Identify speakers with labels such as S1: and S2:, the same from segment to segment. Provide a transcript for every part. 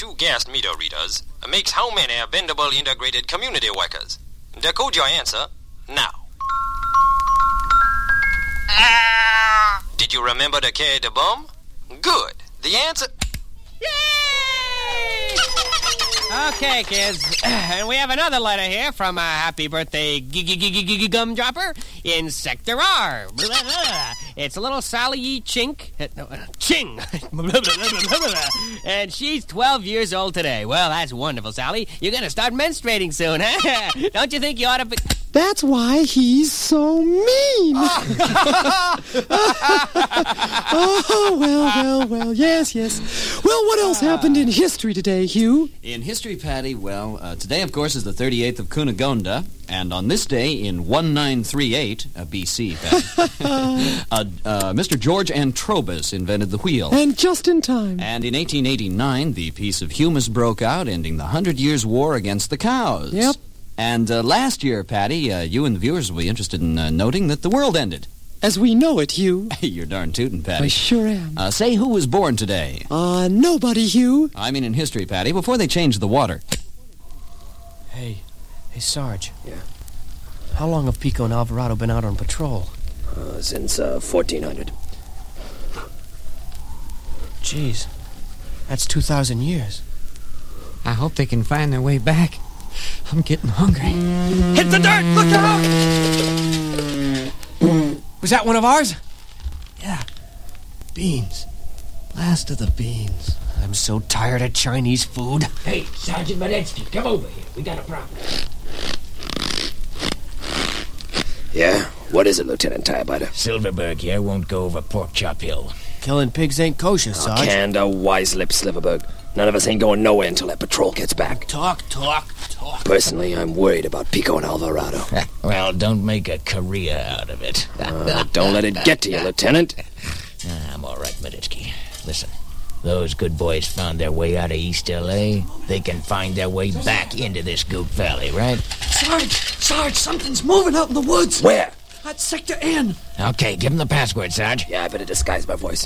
S1: two gas meter readers makes how many bendable integrated community workers? Decode your answer now. Did you remember to carry the bomb? Good. The answer...
S2: Yay! Okay, kids. And we have another letter here from a happy birthday gumdropper in Sector R. It's a little Sally Yee Chink. Ching! And she's 12 years old today. Well, that's wonderful, Sally. You're going to start menstruating soon, huh? Don't you think you ought to be...
S3: That's why he's so mean. Oh, well, yes. Well, what else happened in history today, Hugh?
S4: In history, Patty, today, of course, is the 38th of Cunegonda, and on this day in 1938, BC, Mr. George Antrobus invented the wheel.
S3: And just in time.
S4: And in 1889, the Peace of Humus broke out, ending the 100 Years' War against the cows.
S3: Yep.
S4: And last year, Patty, you and the viewers will be interested in noting that the world ended.
S3: As we know it, Hugh.
S4: You're darn tootin', Patty.
S3: I sure am.
S4: Say who was born today.
S3: Nobody, Hugh.
S4: I mean in history, Patty, before they changed the water.
S5: Hey, Sarge.
S6: Yeah?
S5: How long have Pico and Alvarado been out on patrol?
S6: Since 1400.
S5: Jeez, that's 2,000 years.
S7: I hope they can find their way back. I'm getting hungry.
S5: Hit the dirt! Look out! Was that one of ours?
S7: Yeah. Beans. Last of the beans.
S5: I'm so tired of Chinese food.
S8: Hey, Sergeant Maletsky, come over here. We got a problem.
S6: Yeah? What is it, Lieutenant Tirebiter?
S8: Silverberg here won't go over Pork Chop Hill.
S5: Killing pigs ain't kosher, Sarge.
S6: Canned a wise-lip Silverberg. None of us ain't going nowhere until that patrol gets back.
S5: Talk.
S6: Personally, I'm worried about Pico and Alvarado.
S8: Well, don't make a career out of it.
S6: Don't let it get to you, Lieutenant.
S8: I'm all right, Maletsky. Listen, those good boys found their way out of East L.A. They can find their way back into this Goop Valley, right?
S7: Sarge, something's moving out in the woods.
S6: Where?
S7: At Sector N.
S8: Okay, give them the password, Sarge.
S6: Yeah, I better disguise my voice.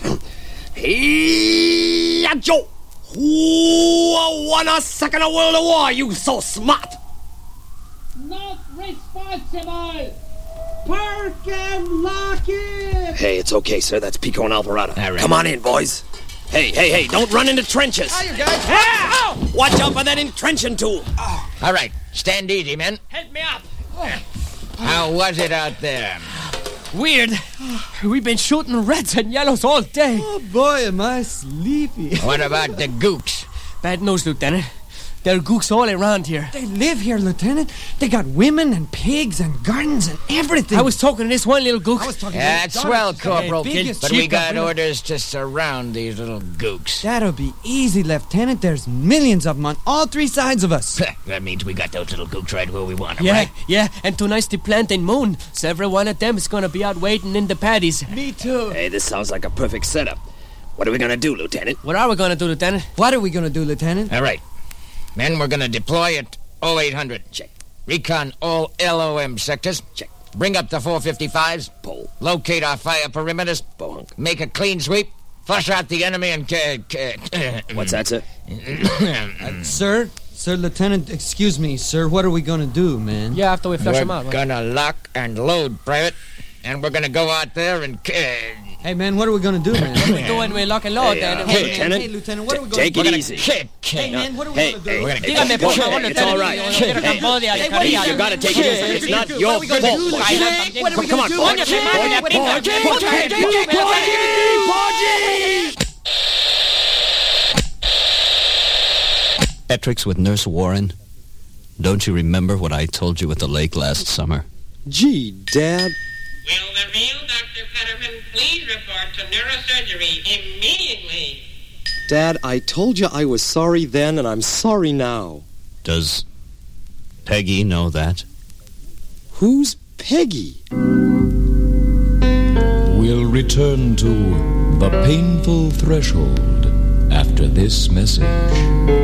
S6: Hey, Joe! Who won a second World War? You so smart!
S9: Not responsible! Park and lock it!
S6: Hey, it's okay, sir. That's Pico and Alvarado.
S8: All right.
S6: Come on in, boys. Hey, don't run into trenches.
S5: Hiya, guys.
S6: Ah! Watch out for that entrenching tool.
S8: All right, stand easy, men.
S9: Help me up!
S8: How was it out there?
S5: Weird. We've been shooting reds and yellows all day.
S7: Oh, boy, am I sleepy.
S8: What about the gooks?
S5: Bad news, Lieutenant. There are gooks all around here.
S7: They live here, Lieutenant. They got women and pigs and gardens and everything.
S5: I was talking to this one little gook.
S8: That's swell, Corporal.
S7: Biggest
S8: But we
S7: chick
S8: got
S7: of-
S8: orders to surround these little gooks.
S7: That'll be easy, Lieutenant. There's millions of them on all three sides of us.
S8: That means we got those little gooks right where we want them,
S5: Yeah,
S8: right?
S5: yeah, and tonight's the planting moon. So every one of them is gonna be out waiting in the paddies.
S7: Me too.
S6: Hey, this sounds like a perfect setup. What are we gonna do, Lieutenant?
S5: What are we gonna do, Lieutenant?
S7: What are we gonna do, Lieutenant?
S8: All right. Men, we're going to deploy at 0800.
S6: Check.
S8: Recon all LOM sectors.
S6: Check.
S8: Bring up the 455s.
S6: Pull.
S8: Locate our fire perimeters.
S6: Bohunk.
S8: Make a clean sweep. Flush out the enemy and...
S6: What's that, sir?
S7: Sir, Lieutenant, excuse me, sir. What are we gonna do, man?
S5: Yeah, after we flush
S8: We're
S5: them out. Right?
S8: gonna lock and load, Private. And we're gonna go out there and...
S7: Hey, man, what are we gonna do, man?
S5: We go and we lock and load.
S6: Hey,
S5: and
S6: hey,
S5: we-
S6: Lieutenant.
S7: Hey, Lieutenant, what are we gonna
S6: Take
S7: do?
S6: it easy.
S7: Hey, man, what are we
S6: Hey,
S7: gonna do?
S6: hey,
S8: We're gonna
S6: hey,
S5: Dígame, por
S6: hey,
S5: favor,
S6: it's all right.
S5: Lieutenant. Quiero Cambodia, de
S6: Hey,
S5: Korea.
S6: you gotta take it easy. It's not your fault.
S5: What are we
S6: Come on, Porgy.
S4: Etrix with Nurse Warren. Don't you remember what I told you at the lake last summer?
S3: Gee, Dad.
S9: Will the real Dr. Fetterman please report to neurosurgery immediately?
S3: Dad, I told you I was sorry then, and I'm sorry now.
S4: Does Peggy know that?
S3: Who's Peggy?
S10: We'll return to The Painful Threshold after this message.